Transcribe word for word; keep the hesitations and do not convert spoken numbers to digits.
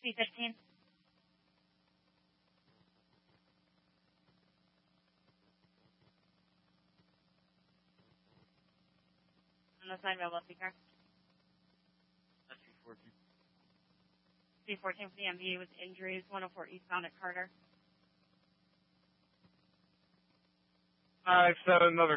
C fifteen. On the side mobile speaker. That's C fourteen. C fourteen for the M V with injuries, one oh four eastbound at Carter. Five seven, another